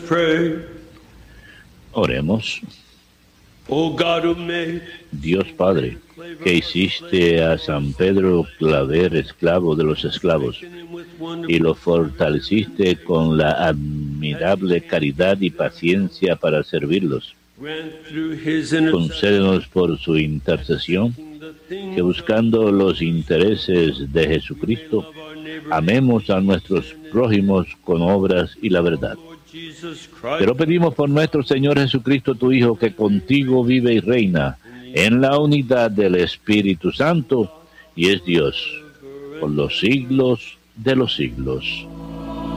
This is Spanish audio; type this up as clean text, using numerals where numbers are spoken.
pray. Oremos. O God who made Dios Padre, que hiciste a San Pedro Claver esclavo de los esclavos y lo fortaleciste con la admirable caridad y paciencia para servirlos. Concédenos por su intercesión que, buscando los intereses de Jesucristo, amemos a nuestros prójimos con obras y la verdad. Te lo pedimos por nuestro Señor Jesucristo, tu Hijo, que contigo vive y reina en la unidad del Espíritu Santo y es Dios por los siglos de los siglos.